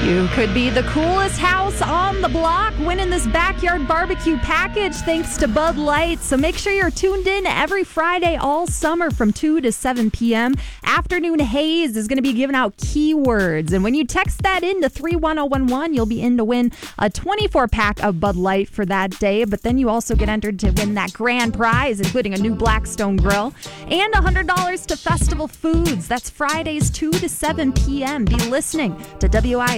You could be the coolest house on the block winning this backyard barbecue package thanks to Bud Light. So make sure you're tuned in every Friday all summer from 2 to 7 p.m. Afternoon Haze is going to be giving out keywords. And when you text that in to 31011, you'll be in to win a 24-pack of Bud Light for that day. But then you also get entered to win that grand prize, including a new Blackstone grill and $100 to Festival Foods. That's Fridays 2 to 7 p.m. Be listening to WI